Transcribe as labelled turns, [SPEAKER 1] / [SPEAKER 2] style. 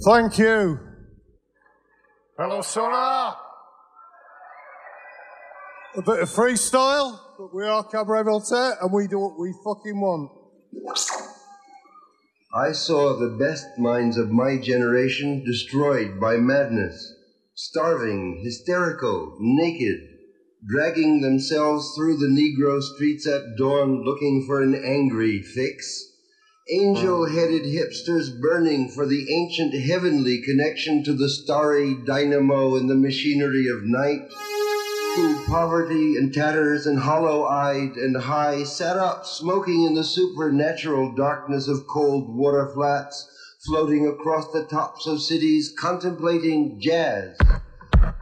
[SPEAKER 1] Thank you. Hello, Sonar. A bit of freestyle, but we are Cabaret Voltaire, and we do what we fucking want.
[SPEAKER 2] I saw the best minds of my generation destroyed by madness, starving, hysterical, naked, dragging themselves through the Negro streets at dawn looking for an angry fix. Angel-headed hipsters burning for the ancient heavenly connection to the starry dynamo in the machinery of night, who poverty and tatters and hollow-eyed and high sat up smoking in the supernatural darkness of cold water flats, floating across the tops of cities contemplating jazz.